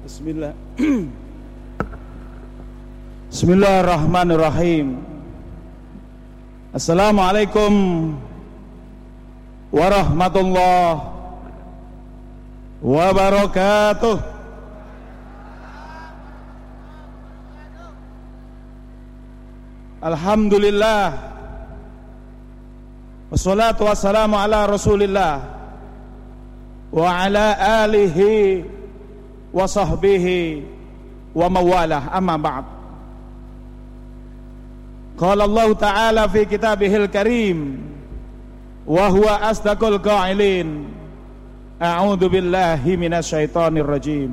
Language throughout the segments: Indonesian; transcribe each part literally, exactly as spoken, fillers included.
Bismillah. Bismillahirrahmanirrahim. Assalamualaikum warahmatullahi wabarakatuh. Alhamdulillah. Wassalatu wassalamu ala Rasulillah wa ala alihi wa sahbihi wa mawalah, amma ba'd. Qala Allah Ta'ala fi kitabihil karim wa huwa asdaqul qa'ilin. A'udzu billahi minasyaitonir rajim.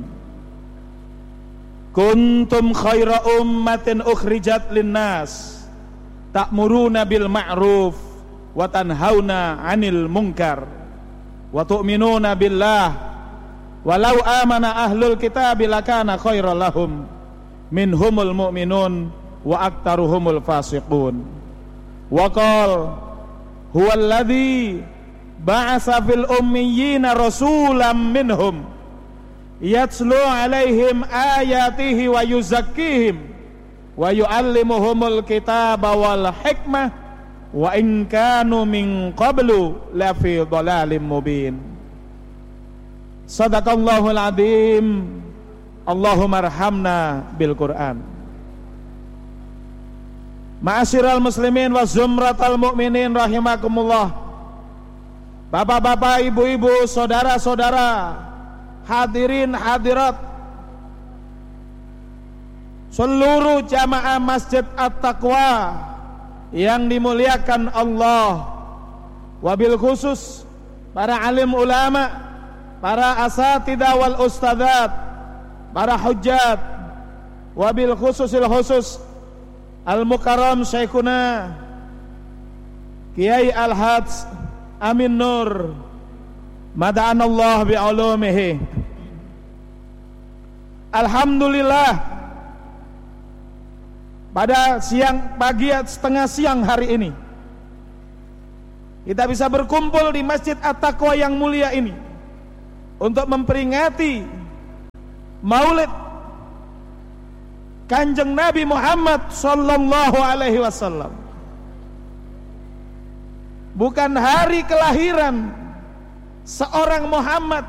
Kuntum khaira ummatin ukhrijat linnas ta'muruna bil ma'ruf wa tanhauna 'anil munkar wa tu'minuna billah. Walau amana ahlul kitabi lakana khairal lahum minhumul mu'minun wa aktaruhumul fasiqun. Wa qala huwallazi ba'asa fil ummiyina rasulam minhum yatslu alaihim ayatihi wa yuzakkihim wa yu'allimuhumul kitaba wal hikmah wa in kanu min qablu lafi dhalalim mubin. Sadaqallahul adzim. Allahumma arhamna bil Qur'an. Ma'asyiral muslimin wa zumratal mu'minin rahimakumullah. Bapak-bapak, ibu-ibu, saudara-saudara, hadirin hadirat, seluruh jamaah Masjid At-Taqwa yang dimuliakan Allah, wabil khusus para alim ulama, para asatidah wal ustadzat, para hujjat, wabil khususil khusus al-mukarram syekhuna Kiai Al-Hadz Amin Nur mada'anallah bi'ulumihi. Alhamdulillah, pada siang pagi setengah siang hari ini kita bisa berkumpul di Masjid At-Taqwa yang mulia ini untuk memperingati Maulid Kanjeng Nabi Muhammad sallallahu alaihi wasallam. Bukan hari kelahiran seorang Muhammad,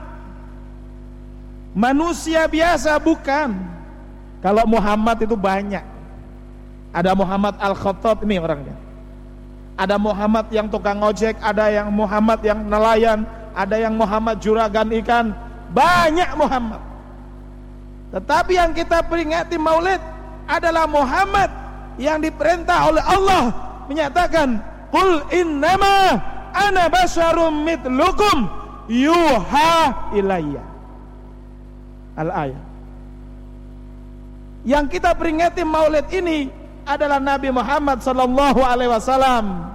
manusia biasa, bukan. Kalau Muhammad itu banyak. Ada Muhammad Al-Khattab, ini orangnya. Ada Muhammad yang tukang ojek, ada yang Muhammad yang nelayan, ada yang Muhammad juragan ikan, banyak Muhammad. Tetapi yang kita peringati Maulid adalah Muhammad yang diperintah oleh Allah menyatakan, qul innama ana basyarum mitlukum yuha ilayya. Al-ayat. Yang kita peringati Maulid ini adalah Nabi Muhammad sallallahu alaihi wasallam,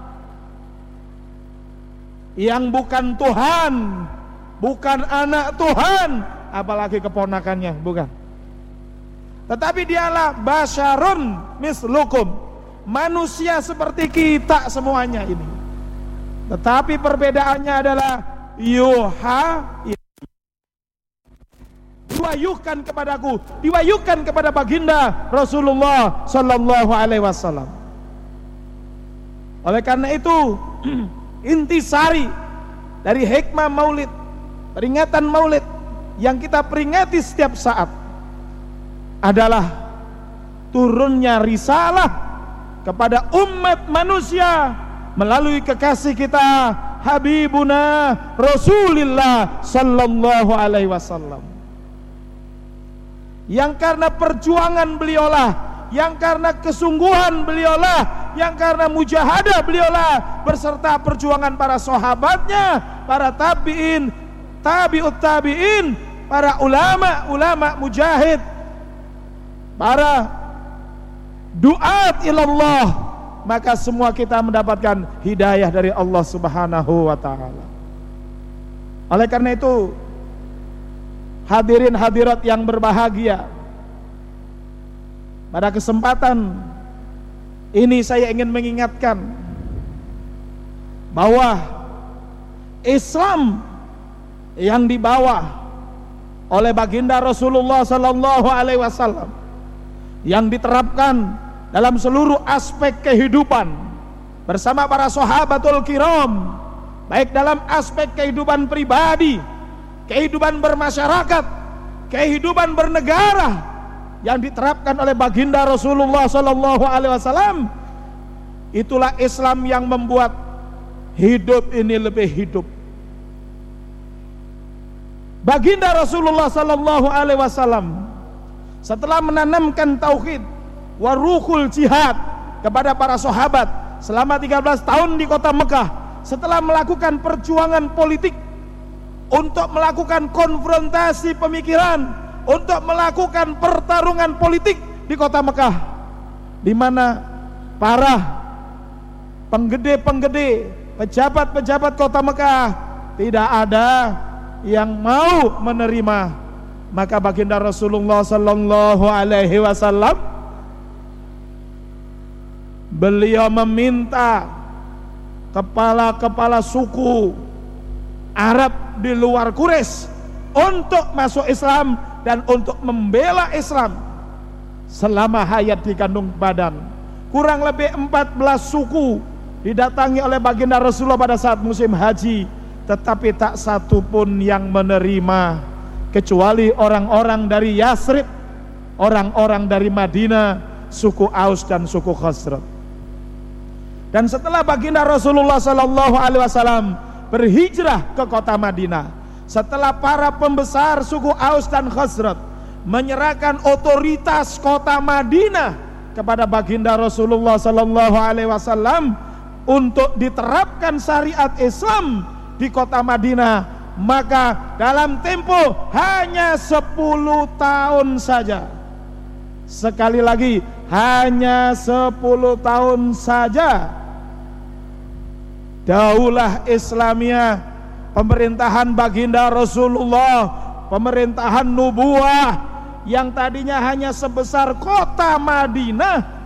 yang bukan Tuhan, bukan anak Tuhan, apalagi keponakannya, bukan. Tetapi dialah basyarun mislukum, manusia seperti kita semuanya ini. Tetapi perbedaannya adalah yuha, diwahyukan kepadaku, diwahyukan kepada baginda Rasulullah sallallahu alaihi wasallam. Oleh karena itu intisari dari hikmah Maulid, peringatan Maulid yang kita peringati setiap saat adalah turunnya risalah kepada umat manusia melalui kekasih kita Habibuna Rasulullah sallallahu alaihi wasallam, yang karena perjuangan beliaulah, yang karena kesungguhan beliaulah, yang karena mujahadah beliaulah berserta perjuangan para sahabatnya, para tabi'in, tabi'ut tabi'in, para ulama, ulama mujahid, para duat ilallah, maka semua kita mendapatkan hidayah dari Allah Subhanahu wa ta'ala. Oleh karena itu, hadirin hadirat yang berbahagia, pada kesempatan ini saya ingin mengingatkan bahwa Islam yang dibawa oleh baginda Rasulullah sallallahu alaihi wasallam yang diterapkan dalam seluruh aspek kehidupan bersama para sahabatul kiram, baik dalam aspek kehidupan pribadi, kehidupan bermasyarakat, kehidupan bernegara, yang diterapkan oleh baginda Rasulullah sallallahu alaihi wasallam. Itulah Islam yang membuat hidup ini lebih hidup. Baginda Rasulullah sallallahu alaihi wasallam setelah menanamkan tauhid wa ruhul jihad kepada para sahabat selama tiga belas tahun di kota Mekah, setelah melakukan perjuangan politik untuk melakukan konfrontasi pemikiran, untuk melakukan pertarungan politik di kota Mekah, di mana para penggede-penggede, pejabat-pejabat kota Mekah tidak ada yang mau menerima. Maka baginda Rasulullah sallallahu alaihi wasallam beliau meminta kepala-kepala suku Arab di luar Quraisy untuk masuk Islam dan untuk membela Islam selama hayat di kandung badan. Kurang lebih empat belas suku didatangi oleh baginda Rasulullah pada saat musim haji, tetapi tak satu pun yang menerima kecuali orang-orang dari Yasrib, orang-orang dari Madinah, suku Aus dan suku Khazraj. Dan setelah baginda Rasulullah sallallahu alaihi wasallam berhijrah ke kota Madinah, setelah para pembesar suku Aus dan Khazraj menyerahkan otoritas kota Madinah kepada baginda Rasulullah sallallahu alaihi wasallam untuk diterapkan syariat Islam di kota Madinah, maka dalam tempo hanya sepuluh tahun saja, sekali lagi hanya sepuluh tahun saja, daulah Islamiyah, pemerintahan baginda Rasulullah, pemerintahan nubuah yang tadinya hanya sebesar kota Madinah,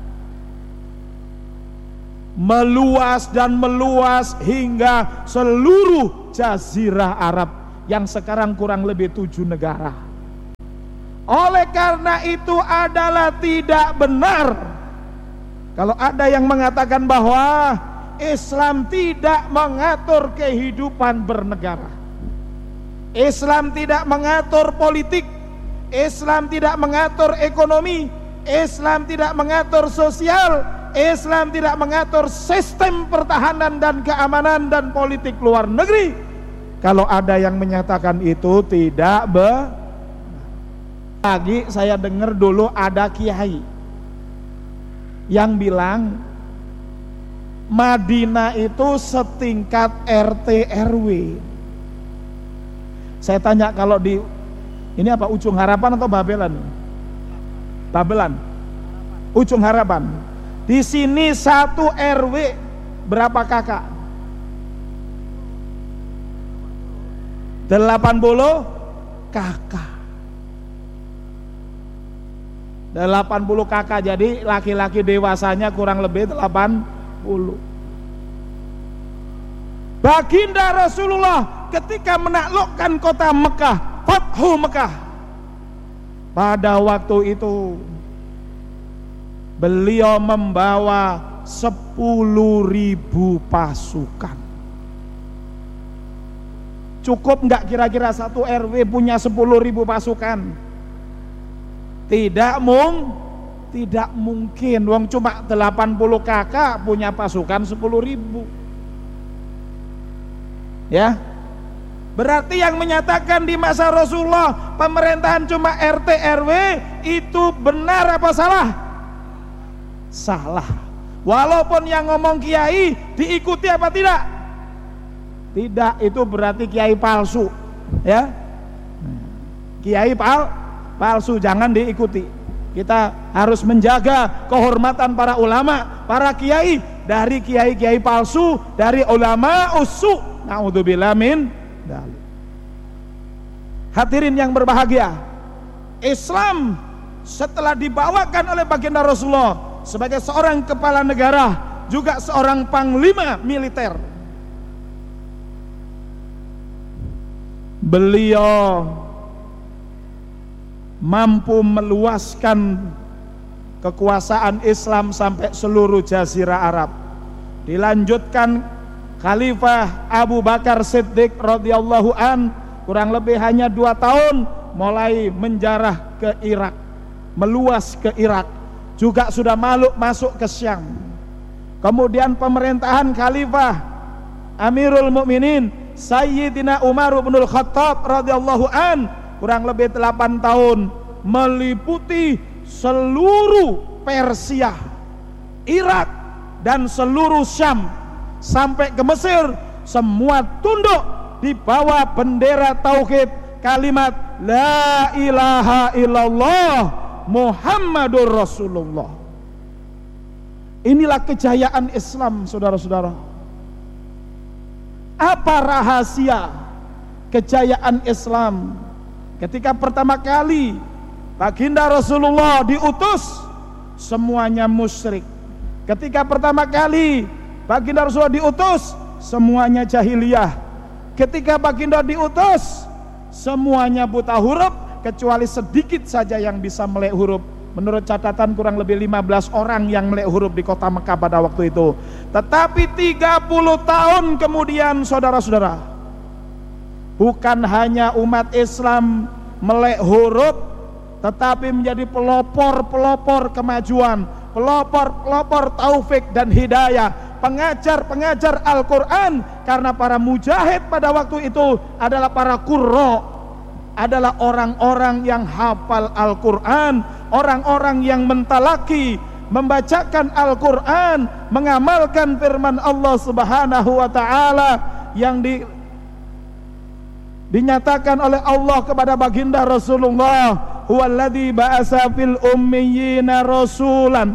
meluas dan meluas hingga seluruh jazirah Arab yang sekarang kurang lebih tujuh negara. Oleh karena itu adalah tidak benar kalau ada yang mengatakan bahwa Islam tidak mengatur kehidupan bernegara, Islam tidak mengatur politik, Islam tidak mengatur ekonomi, Islam tidak mengatur sosial, Islam tidak mengatur sistem pertahanan dan keamanan dan politik luar negeri. Kalau ada yang menyatakan itu tidak benar. Lagi saya dengar dulu ada kiai yang bilang Madinah itu setingkat R T R W. Saya tanya, kalau di ini apa, Ujung Harapan atau Babelan? Babelan. Ujung Harapan. Di sini satu R W berapa kakak? delapan puluh kakak. delapan puluh kakak, jadi laki-laki dewasanya kurang lebih delapan puluh. Baginda Rasulullah ketika menaklukkan kota Mekah, Fathu Mekah, pada waktu itu beliau membawa sepuluh ribu pasukan. Cukup enggak kira-kira satu R W punya sepuluh ribu pasukan? Tidak mung, tidak mungkin. Wong cuma delapan puluh kakak punya pasukan sepuluh ribu. Ya, berarti yang menyatakan di masa Rasulullah pemerintahan cuma R T R W itu benar apa salah? Salah. Walaupun yang ngomong kiai diikuti apa tidak? Tidak, itu berarti kiai palsu, ya. Kiai pal palsu, jangan diikuti. Kita harus menjaga kehormatan para ulama, para kiai, dari kiai-kiai palsu, dari ulama usu. Naudzubillah min dzalik. Hadirin yang berbahagia, Islam setelah dibawakan oleh baginda Rasulullah sebagai seorang kepala negara, juga seorang panglima militer, beliau mampu meluaskan kekuasaan Islam sampai seluruh jazirah Arab. Dilanjutkan Khalifah Abu Bakar Siddiq radhiyallahu an, kurang lebih hanya dua tahun mulai menjarah ke Irak, meluas ke Irak, juga sudah maluk masuk ke Syam. Kemudian pemerintahan Khalifah Amirul Mukminin Sayyidina Umar bin Khattab radhiyallahu an, kurang lebih delapan tahun, meliputi seluruh Persia, Irak, dan seluruh Syam sampai ke Mesir. Semua tunduk di bawah bendera tauhid, kalimat la ilaha illallah Muhammadur Rasulullah. Inilah kejayaan Islam, saudara-saudara. Apa rahasia kejayaan Islam? Ketika pertama kali baginda Rasulullah diutus, semuanya musyrik. Ketika pertama kali baginda Rasulullah diutus, semuanya jahiliyah. Ketika baginda diutus, semuanya buta huruf, kecuali sedikit saja yang bisa melek huruf. Menurut catatan kurang lebih lima belas orang yang melek huruf di kota Mekah pada waktu itu. Tetapi tiga puluh tahun kemudian, saudara-saudara, bukan hanya umat Islam melek huruf, tetapi menjadi pelopor-pelopor kemajuan, pelopor-pelopor taufik dan hidayah, pengajar-pengajar Al-Quran. Karena para mujahid pada waktu itu adalah para qurra, adalah orang-orang yang hafal Al-Quran, orang-orang yang mentalaki, membacakan Al-Quran, mengamalkan firman Allah Subhanahu wa ta'ala yang di, dinyatakan oleh Allah kepada baginda Rasulullah, huwallazi ba'asa fil ummiyina rasulan.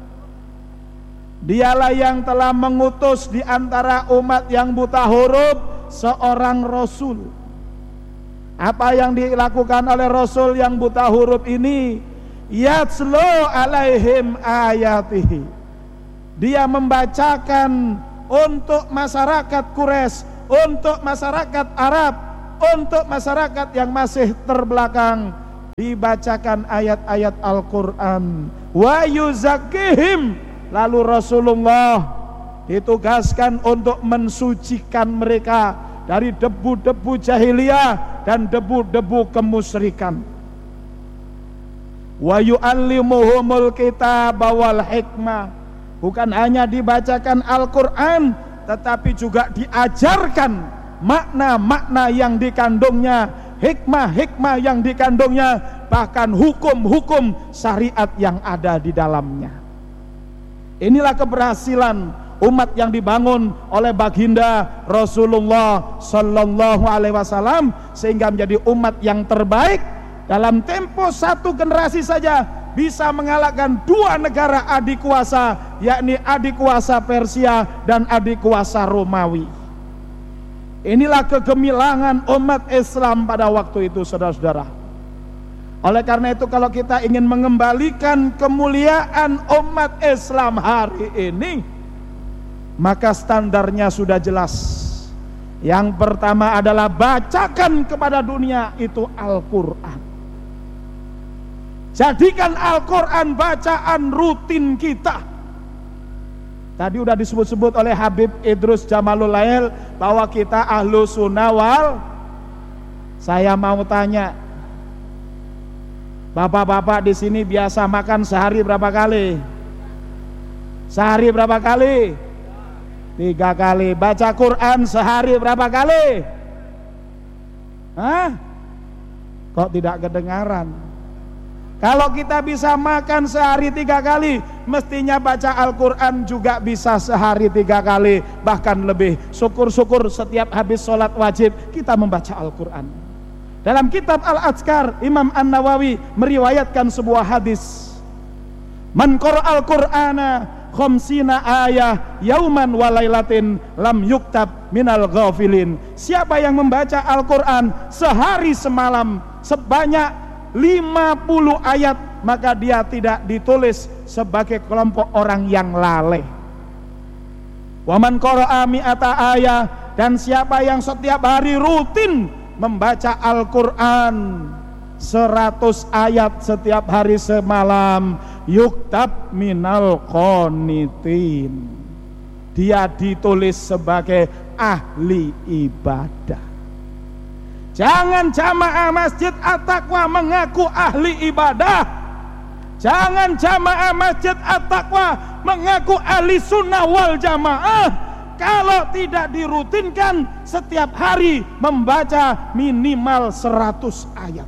Dialah yang telah mengutus di antara umat yang buta huruf seorang rasul. Apa yang dilakukan oleh Rasul yang buta huruf ini? Yatslu alaihim ayatihi. Dia membacakan untuk masyarakat Quraisy, untuk masyarakat Arab, untuk masyarakat yang masih terbelakang, dibacakan ayat-ayat Al-Quran. Wa yuzakkihim. Lalu Rasulullah ditugaskan untuk mensucikan mereka dari debu-debu jahiliyah dan debu-debu kemusyrikan. Wa yu'allimuhumul kitaba wal hikmah. Bukan hanya dibacakan Al-Quran, tetapi juga diajarkan makna-makna yang dikandungnya, hikmah-hikmah yang dikandungnya, bahkan hukum-hukum syariat yang ada di dalamnya. Inilah keberhasilan umat yang dibangun oleh baginda Rasulullah Sallallahu Alaihi Wasallam, sehingga menjadi umat yang terbaik. Dalam tempo satu generasi saja bisa mengalahkan dua negara adik kuasa, yakni adik kuasa Persia dan adik kuasa Romawi. Inilah kegemilangan umat Islam pada waktu itu, saudara-saudara. Oleh karena itu, kalau kita ingin mengembalikan kemuliaan umat Islam hari ini, maka standarnya sudah jelas. Yang pertama adalah bacakan kepada dunia itu Al-Quran. Jadikan Al-Quran bacaan rutin kita. Tadi udah disebut-sebut oleh Habib Idrus Jamalul Lail bahwa kita ahlu sunnah wal. Saya mau tanya, bapak-bapak di sini biasa makan sehari berapa kali? Sehari berapa kali? Tiga kali. Baca Quran sehari berapa kali? Hah? Kok tidak kedengaran? Kalau kita bisa makan sehari tiga kali, mestinya baca Al-Quran juga bisa sehari tiga kali, bahkan lebih. Syukur-syukur setiap habis sholat wajib kita membaca Al-Quran. Dalam kitab Al-Adhkar, Imam An-Nawawi meriwayatkan sebuah hadis. Man qara'al Qur'ana khamsina ayah yauman walailatin lam yuktab minal ghafilin. Siapa yang membaca Al-Quran sehari semalam sebanyak lima puluh ayat, maka dia tidak ditulis sebagai kelompok orang yang lalai. Wa man qara'a mi'ata ayah, dan siapa yang setiap hari rutin membaca Al-Quran seratus ayat setiap hari semalam, yuktab minal qanitin, dia ditulis sebagai ahli ibadah. Jangan jamaah Masjid At-Taqwa mengaku ahli ibadah, jangan jamaah Masjid At-Taqwa mengaku ahli sunnah wal jamaah kalau tidak dirutinkan setiap hari membaca minimal seratus ayat.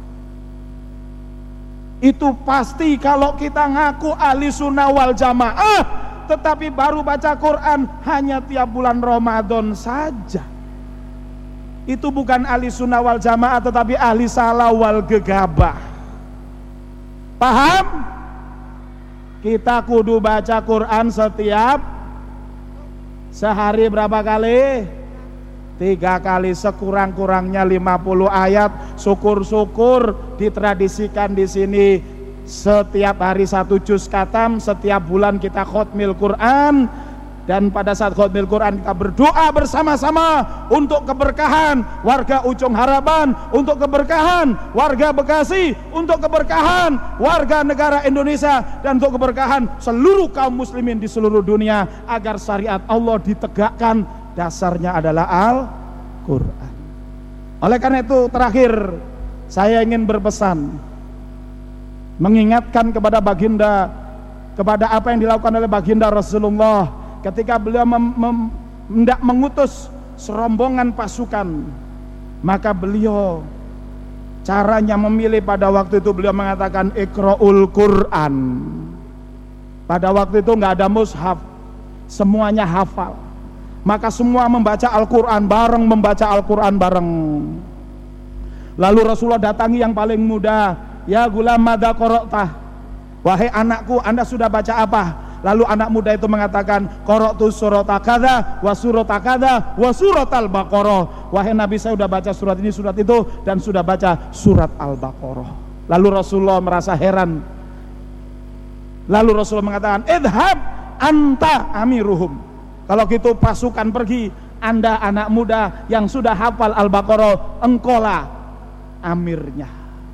Itu pasti kalau kita ngaku ahli sunnah wal jamaah tetapi baru baca Quran hanya tiap bulan Ramadan saja, itu bukan ahli sunnah wal jamaah tetapi ahli salah wal gegabah. Paham? Kita kudu baca Quran setiap sehari berapa kali? Tiga kali, sekurang-kurangnya lima puluh ayat. Syukur-syukur ditradisikan di sini setiap hari satu juz khatam, setiap bulan kita khotmil Quran. Dan pada saat khotmil Quran kita berdoa bersama-sama untuk keberkahan warga Ujung Harapan, untuk keberkahan warga Bekasi, untuk keberkahan warga negara Indonesia, dan untuk keberkahan seluruh kaum muslimin di seluruh dunia, agar syariat Allah ditegakkan. Dasarnya adalah Al-Quran. Oleh karena itu terakhir saya ingin berpesan, mengingatkan kepada baginda, kepada apa yang dilakukan oleh baginda Rasulullah ketika beliau mem, mem, hendak mengutus serombongan pasukan. Maka beliau caranya memilih, pada waktu itu beliau mengatakan iqra'ul Quran. Pada waktu itu nggak ada mushaf, semuanya hafal. Maka semua membaca Al-Quran bareng, membaca Al-Quran bareng. Lalu Rasulullah datangi yang paling muda, ya gulam madza qara'tah, wahai anakku, anda sudah baca apa? Lalu anak muda itu mengatakan, qara'tu surata kadza wa surata kadza wa suratal Baqarah. Wahai Nabi, saya sudah baca surat ini, surat itu, dan sudah baca surat Al-Baqarah. Lalu Rasulullah merasa heran. Lalu Rasulullah mengatakan, idhab anta amiruhum. Kalau gitu pasukan pergi, anda anak muda yang sudah hafal Al-Baqarah, engkaulah amirnya.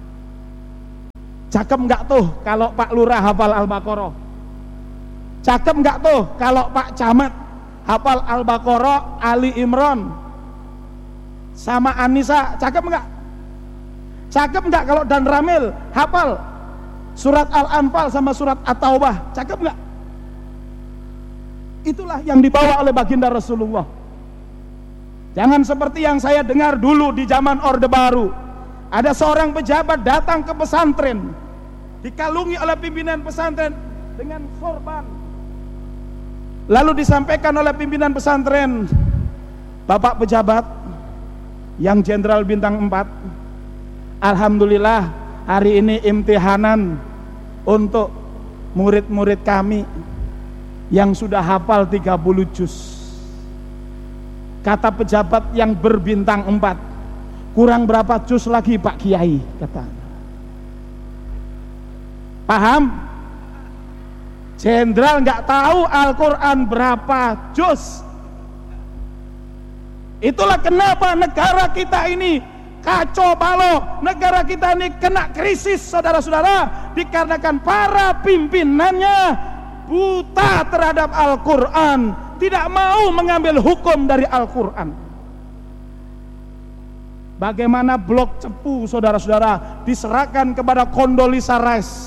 Cakep nggak tuh kalau Pak Lurah hafal Al-Baqarah? Cakep nggak tuh kalau Pak Camat hafal Al-Baqarah, Ali Imran sama Anissa? Cakep nggak? Cakep nggak kalau Dan Ramil hafal surat Al-Anfal sama surat At-Taubah? Cakep nggak? Itulah yang dibawa oleh baginda Rasulullah. Jangan seperti yang saya dengar dulu di zaman Orde Baru. Ada seorang pejabat datang ke pesantren, dikalungi oleh pimpinan pesantren dengan sorban. Lalu disampaikan oleh pimpinan pesantren, Bapak pejabat yang jenderal bintang empat, alhamdulillah hari ini imtihanan untuk murid-murid kami yang sudah hafal tiga puluh juz. Kata pejabat yang berbintang empat, kurang berapa juz lagi Pak Kiai? Kata. Paham? Jenderal nggak tahu Al-Quran berapa juz. Itulah kenapa negara kita ini kacau balau, negara kita ini kena krisis, saudara-saudara, dikarenakan para pimpinannya buta terhadap Al-Quran, tidak mau mengambil hukum dari Al-Quran. Bagaimana blok Cepu, saudara-saudara, diserahkan kepada Condoleezza Rice?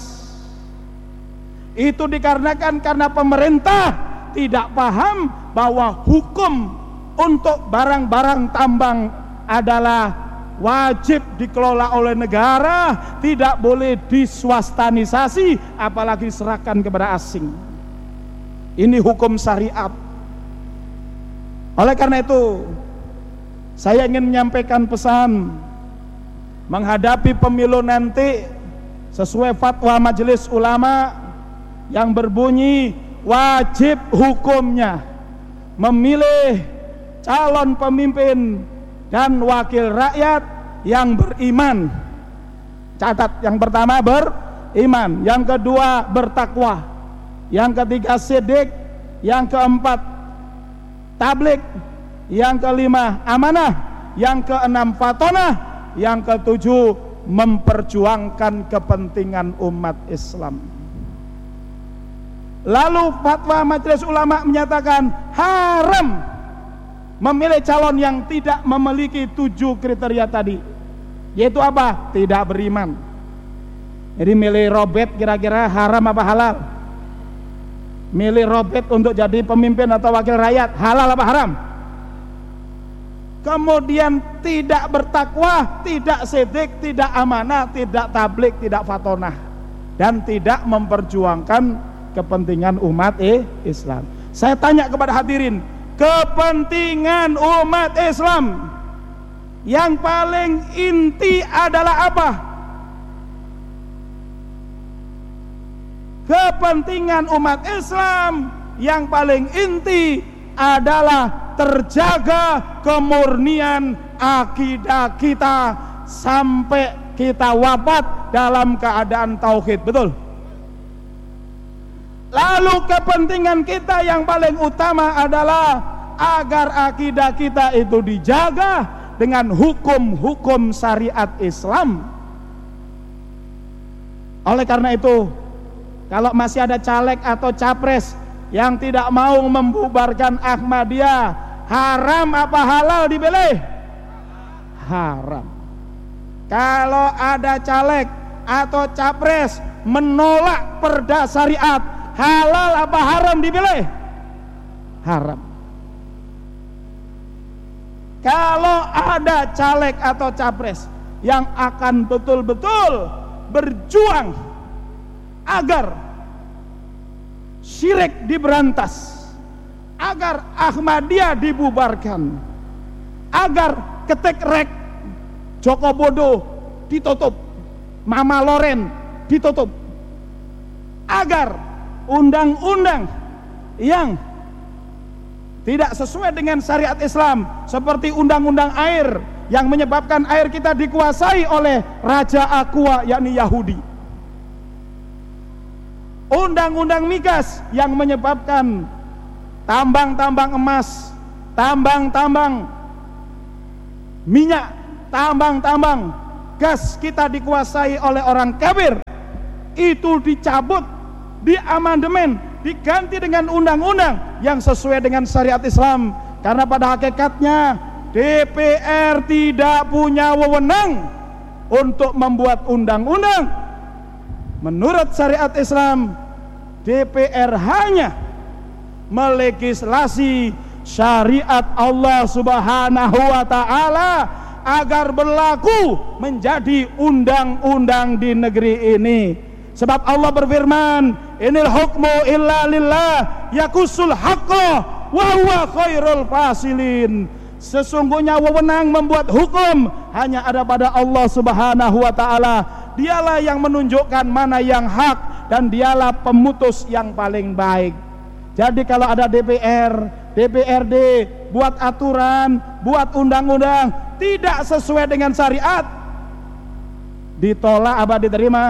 Itu dikarenakan karena pemerintah tidak paham bahwa hukum untuk barang-barang tambang adalah wajib dikelola oleh negara, tidak boleh diswastanisasi, apalagi diserahkan kepada asing. Ini hukum syariat. Oleh karena itu, saya ingin menyampaikan pesan menghadapi pemilu nanti sesuai fatwa Majelis Ulama yang berbunyi wajib hukumnya memilih calon pemimpin dan wakil rakyat yang beriman. Catat, yang pertama beriman, yang kedua bertakwa, yang ketiga sidik, yang keempat tablik, yang kelima amanah, yang keenam fatonah, yang ketujuh memperjuangkan kepentingan umat Islam. Lalu fatwa Majelis Ulama menyatakan haram memilih calon yang tidak memiliki tujuh kriteria tadi. Yaitu apa? Tidak beriman. Jadi milih Robert kira-kira haram apa halal? Milih Robert untuk jadi pemimpin atau wakil rakyat halal apa haram? Kemudian tidak bertakwa, tidak sidik, tidak amanah, tidak tablik, tidak fatonah, dan tidak memperjuangkan kepentingan umat eh, Islam. Saya tanya kepada hadirin, kepentingan umat Islam yang paling inti adalah apa? Kepentingan umat Islam yang paling inti adalah terjaga kemurnian akidah kita sampai kita wafat dalam keadaan tauhid. Betul? Lalu kepentingan kita yang paling utama adalah agar akidah kita itu dijaga dengan hukum-hukum syariat Islam. Oleh karena itu, kalau masih ada caleg atau capres yang tidak mau membubarkan Ahmadiyah, haram apa halal dipilih? Haram. Kalau ada caleg atau capres menolak perda syariat, halal apa haram dipilih? Haram. Kalau ada caleg atau capres yang akan betul-betul berjuang agar syirik diberantas, agar Ahmadiyah dibubarkan, agar ketek-rek Joko Bodo ditutup, Mama Loren ditutup, agar undang-undang yang tidak sesuai dengan syariat Islam seperti undang-undang air yang menyebabkan air kita dikuasai oleh Raja Aqua yakni Yahudi, undang-undang migas yang menyebabkan tambang-tambang emas, tambang-tambang minyak, tambang-tambang gas kita dikuasai oleh orang kafir, itu dicabut, diamandemen, diganti dengan undang-undang yang sesuai dengan syariat Islam. Karena pada hakikatnya D P R tidak punya wewenang untuk membuat undang-undang. Menurut syariat Islam, D P R hanya melegislasi syariat Allah Subhanahu wa taala agar berlaku menjadi undang-undang di negeri ini. Sebab Allah berfirman, "Inil hukmu illa lillah yakusul haqqa wa huwa khairul fasilin." Sesungguhnya wewenang membuat hukum hanya ada pada Allah Subhanahu wa taala. Dialah yang menunjukkan mana yang hak dan dialah pemutus yang paling baik. Jadi kalau ada D P R, D P R D buat aturan, buat undang-undang tidak sesuai dengan syariat, ditolak apa diterima?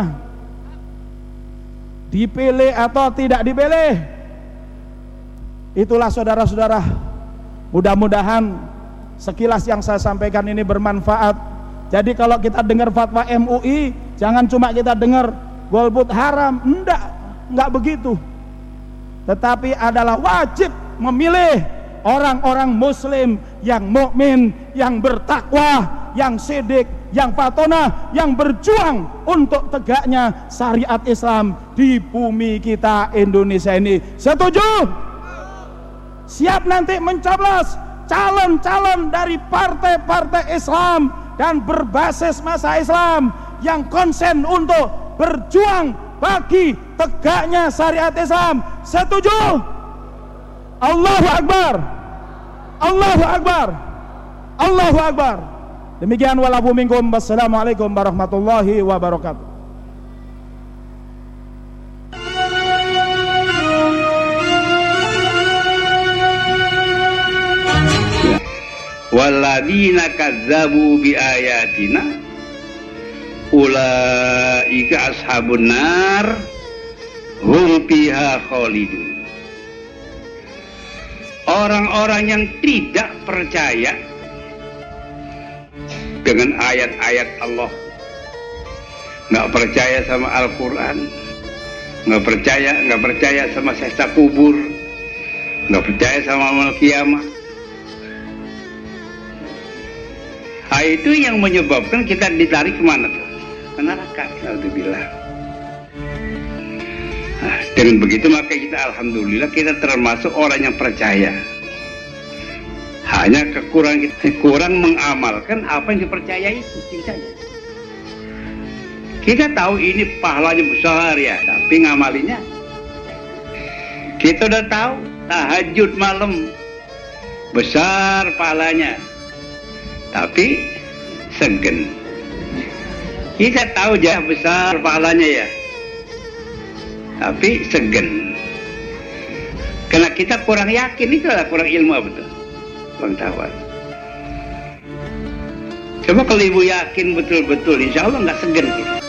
Dipilih atau tidak dipilih? Itulah saudara-saudara, mudah-mudahan sekilas yang saya sampaikan ini bermanfaat. Jadi kalau kita dengar fatwa M U I, jangan cuma kita dengar golput haram, enggak, enggak begitu. Tetapi adalah wajib memilih orang-orang muslim yang mukmin, yang bertakwa, yang sidik, yang fatonah, yang berjuang untuk tegaknya syariat Islam di bumi kita Indonesia ini. Setuju? Siap nanti mencoblos calon-calon dari partai-partai Islam dan berbasis masa Islam yang konsen untuk berjuang bagi tegaknya syariat Islam. Setuju? Allahu Akbar, Allahu Akbar, Allahu Akbar. Demikian walafu minkum. Wassalamualaikum warahmatullahi wabarakatuh. Walladzina kadzabu biayatina ulaika ashabun nar hum fiha khalidun. Orang-orang yang tidak percaya dengan ayat-ayat Allah, nggak percaya sama Al-Quran, nggak percaya nggak percaya sama siksa kubur, nggak percaya sama amal kiamat. Nah, itu yang menyebabkan kita ditarik kemana tuh? Ke neraka. Alhamdulillah. Nah, dengan begitu maka kita alhamdulillah kita termasuk orang yang percaya. Hanya kekurangan kita kurang mengamalkan apa yang dipercaya itu saja. Kita tahu ini pahalanya besar ya, tapi ngamalinya. Kita udah tahu tahajud malam besar pahalanya, tapi segen. Kita tahu jah besar pahalanya ya, tapi segen. Karena kita kurang yakin, itu adalah kurang ilmu betul, pengetahuan. Coba kalau ibu yakin betul-betul, insya Allah nggak segen kita.